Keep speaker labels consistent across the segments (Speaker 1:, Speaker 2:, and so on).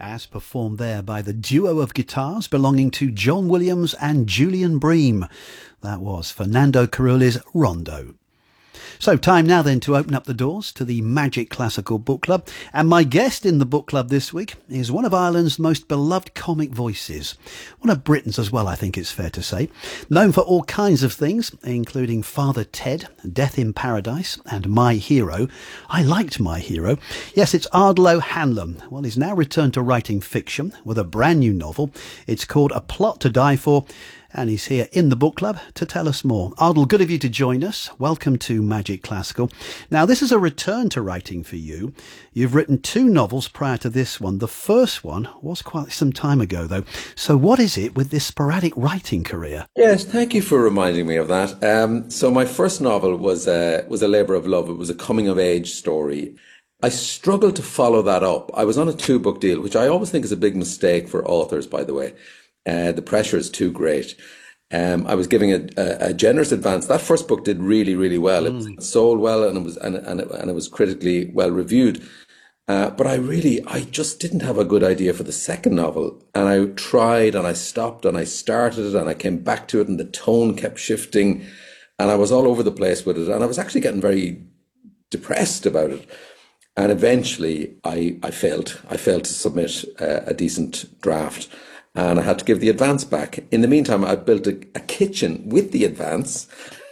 Speaker 1: as performed there by the duo of guitars belonging to John Williams and Julian Bream. That was Fernando Carulli's Rondo. So time now then to open up the doors to the Magic Classical Book Club, and my guest in the book club this week is one of Ireland's most beloved comic voices, one of Britain's as well, I think it's fair to say, known for all kinds of things including Father Ted, Death in Paradise and My Hero. I liked My Hero. Yes, it's Ardal O'Hanlon. Well, he's now returned to writing fiction with a brand new novel. It's called A Plot to Die For, and he's here in the book club to tell us more. Ardal, good of you to join us. Welcome to Magic Classical. Now, this is a return to writing for you. You've written 2 novels prior to this one. The first one was quite some time ago, though. So what is it with this sporadic writing career?
Speaker 2: Yes, thank you for reminding me of that. So my first novel was a labour of love. It was a coming-of-age story. I struggled to follow that up. I was on a 2-book deal, which I always think is a big mistake for authors, by the way. The pressure is too great. I was giving a generous advance. That first book did really, really well. It sold well, and it was critically well reviewed. But I just didn't have a good idea for the second novel. And I tried, and I stopped, and I started it, and I came back to it, and the tone kept shifting, and I was all over the place with it. And I was actually getting very depressed about it. And eventually, I failed. I failed to submit a decent draft. And I had to give the advance back. In the meantime, I built a kitchen with the advance.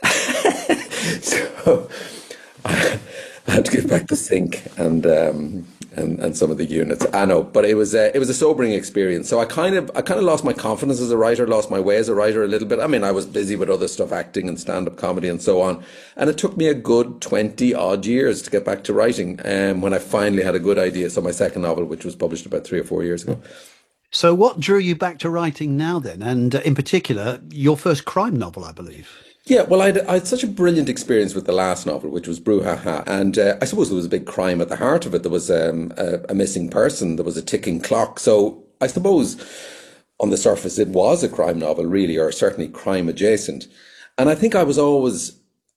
Speaker 2: So I had to give back the sink and some of the units. I know, but it was a sobering experience. So I kind of lost my confidence as a writer, lost my way as a writer a little bit. I mean, I was busy with other stuff, acting and stand-up comedy and so on. And it took me a good 20 odd years to get back to writing. When I finally had a good idea. So my second novel, which was published about 3 or 4 years ago.
Speaker 1: So what drew you back to writing now then? And in particular, your first crime novel, I believe.
Speaker 2: Yeah, well, I had such a brilliant experience with the last novel, which was Brouhaha. And I suppose there was a big crime at the heart of it. There was a missing person. There was a ticking clock. So I suppose on the surface, it was a crime novel, really, or certainly crime adjacent. And I think I was always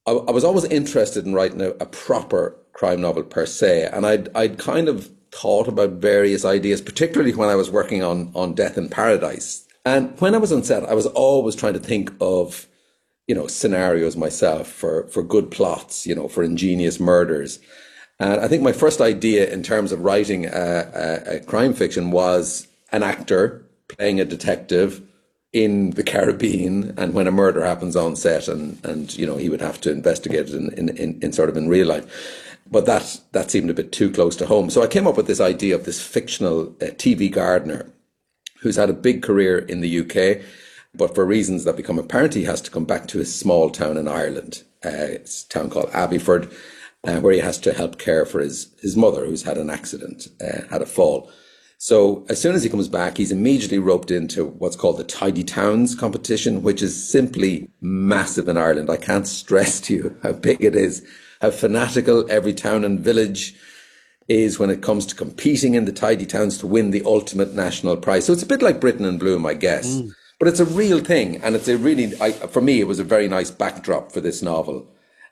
Speaker 2: interested in writing a proper crime novel per se. And I'd kind of thought about various ideas, particularly when I was working on Death in Paradise. And when I was on set, I was always trying to think of, scenarios myself for good plots, for ingenious murders. And I think my first idea in terms of writing a crime fiction was an actor playing a detective in the Caribbean, and when a murder happens on set, and he would have to investigate it in sort of in real life. But that seemed a bit too close to home. So I came up with this idea of this fictional TV gardener who's had a big career in the UK, but for reasons that become apparent, he has to come back to his small town in Ireland. It's a town called Abbeyford, where he has to help care for his mother, who's had an accident, had a fall. So as soon as he comes back, he's immediately roped into what's called the Tidy Towns competition, which is simply massive in Ireland. I can't stress to you how big it is, how fanatical every town and village is when it comes to competing in the Tidy Towns to win the ultimate national prize. So it's a bit like Britain in Bloom, I guess. But it's a real thing. And it's for me, it was a very nice backdrop for this novel.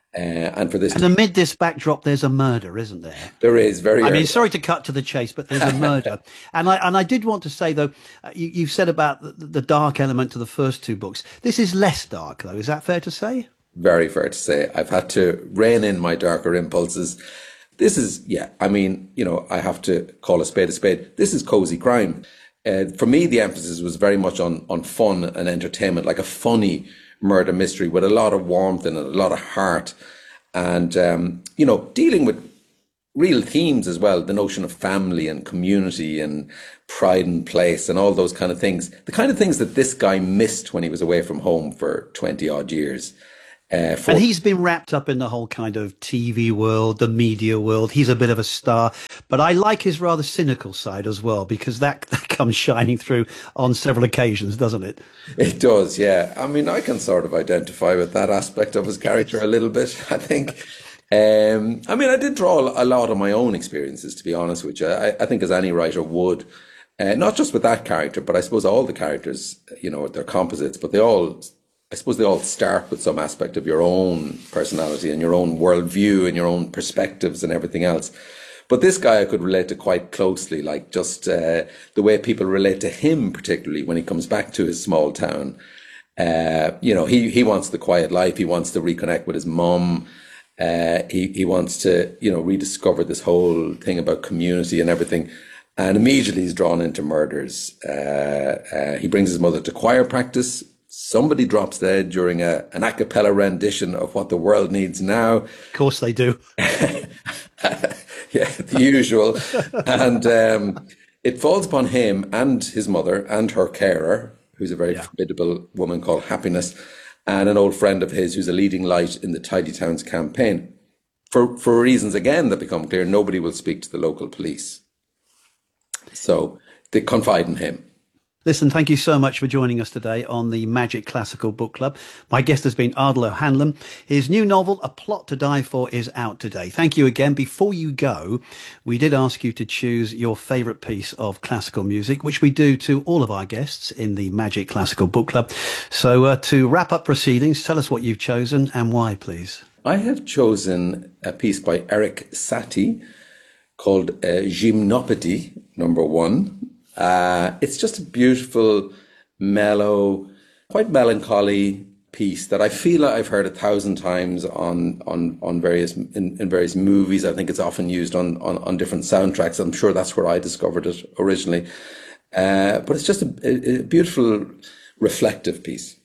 Speaker 2: And
Speaker 1: amid this backdrop, there's a murder, isn't there?
Speaker 2: There is,
Speaker 1: sorry to cut to the chase, but there's a murder. And I did want to say, though, you've said about the dark element to the first 2 books. This is less dark, though. Is that fair to say?
Speaker 2: Very fair to say. I've had to rein in my darker impulses. This is, I have to call a spade a spade. This is cozy crime. For me, the emphasis was very much on fun and entertainment, like a funny murder mystery with a lot of warmth and a lot of heart, and dealing with real themes as well, the notion of family and community and pride and place and all those kind of things, the kind of things that this guy missed when he was away from home for 20 odd years.
Speaker 1: And he's been wrapped up in the whole kind of TV world, the media world. He's a bit of a star, but I like his rather cynical side as well, because that comes shining through on several occasions, doesn't it?
Speaker 2: It does, yeah. I mean, I can sort of identify with that aspect of his character a little bit, I think. I did draw a lot of my own experiences, to be honest with you. I think as any writer would, not just with that character, but I suppose all the characters, they're composites, but they all start with some aspect of your own personality and your own worldview and your own perspectives and everything else. But this guy I could relate to quite closely, like just the way people relate to him, particularly when he comes back to his small town. He wants the quiet life. He wants to reconnect with his mum. He wants to, rediscover this whole thing about community and everything. And immediately he's drawn into murders. He brings his mother to choir practice. Somebody drops dead during an a cappella rendition of What the World Needs Now.
Speaker 1: Of course they do.
Speaker 2: Yeah, the usual. And it falls upon him and his mother and her carer, who's a very formidable woman called Happiness, and an old friend of his who's a leading light in the Tidy Towns campaign. For reasons, again, that become clear, nobody will speak to the local police. So they confide in him.
Speaker 1: Listen, thank you so much for joining us today on the Magic Classical Book Club. My guest has been Ardal O'Hanlon. His new novel, A Plot to Die For, is out today. Thank you again. Before you go, we did ask you to choose your favourite piece of classical music, which we do to all of our guests in the Magic Classical Book Club. So to wrap up proceedings, tell us what you've chosen and why, please.
Speaker 2: I have chosen a piece by Erik Satie called Gymnopédie, number 1. It's just a beautiful, mellow, quite melancholy piece that I feel I've heard 1,000 times on various movies. I think it's often used on different soundtracks. I'm sure that's where I discovered it originally. But it's just a beautiful, reflective piece.